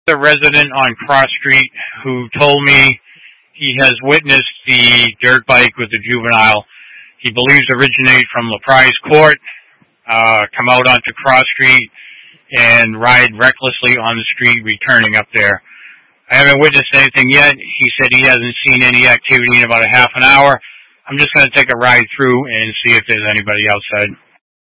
The resident on Cross Street who told me he has witnessed the dirt bike with the juvenile. He believes originated from La Prize Court, come out onto Cross Street, and ride recklessly on the street returning up there. I haven't witnessed anything yet. He said he hasn't seen any activity in about a half an hour. I'm just going to take a ride through and see if there's anybody outside.